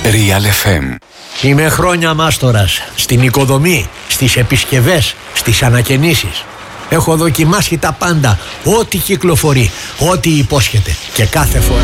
Real FM. Είμαι χρόνια μάστορας στην οικοδομή, στις επισκευές, στις ανακαινήσεις. Έχω δοκιμάσει τα πάντα, ό,τι κυκλοφορεί, ό,τι υπόσχεται, και κάθε φορά